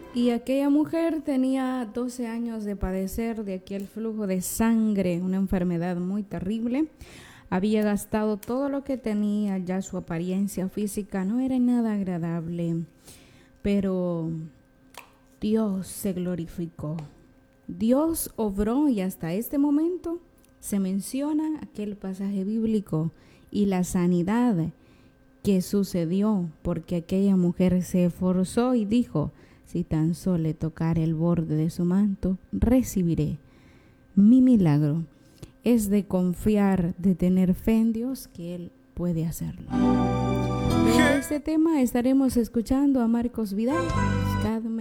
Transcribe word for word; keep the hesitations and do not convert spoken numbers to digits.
Y aquella mujer tenía doce años de padecer de aquel flujo de sangre, una enfermedad muy terrible. Había gastado todo lo que tenía, ya su apariencia física no era nada agradable, pero Dios se glorificó. Dios obró y hasta este momento se menciona aquel pasaje bíblico y la sanidad que sucedió porque aquella mujer se esforzó y dijo: si tan solo le tocara el borde de su manto, recibiré mi milagro. Es de confiar, de tener fe en Dios que Él puede hacerlo. En este tema estaremos escuchando a Marcos Vidal.